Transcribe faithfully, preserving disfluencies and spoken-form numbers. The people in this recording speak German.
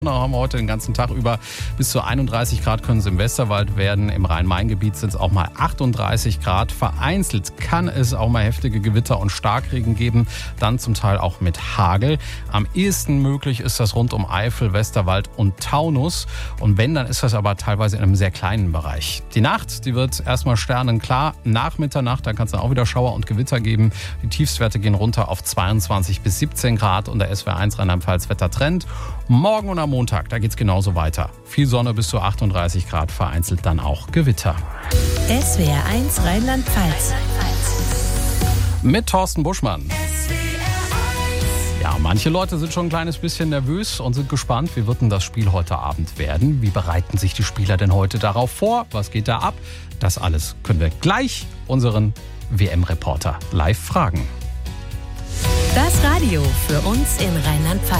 Da haben wir heute den ganzen Tag über bis zu einunddreißig Grad können es im Westerwald werden. Im Rhein-Main-Gebiet sind es auch mal achtunddreißig Grad. Vereinzelt kann es auch mal heftige Gewitter und Starkregen geben. Dann zum Teil auch mit Hagel. Am ehesten möglich ist das rund um Eifel, Westerwald und Taunus. Und wenn, dann ist das aber teilweise in einem sehr kleinen Bereich. Die Nacht, die wird erstmal sternenklar. Nach Mitternacht, dann kann es dann auch wieder Schauer und Gewitter geben. Die Tiefstwerte gehen runter auf zweiundzwanzig bis siebzehn Grad. Und der S W R eins Rheinland-Pfalz Wettertrend. Morgen und am Montag, da geht's genauso weiter. Viel Sonne bis zu achtunddreißig Grad, vereinzelt dann auch Gewitter. S W R eins Rheinland-Pfalz. Mit Thorsten Buschmann. Ja, manche Leute sind schon ein kleines bisschen nervös und sind gespannt, wie wird denn das Spiel heute Abend werden? Wie bereiten sich die Spieler denn heute darauf vor? Was geht da ab? Das alles können wir gleich unseren W M-Reporter live fragen. Das Radio für uns in Rheinland-Pfalz.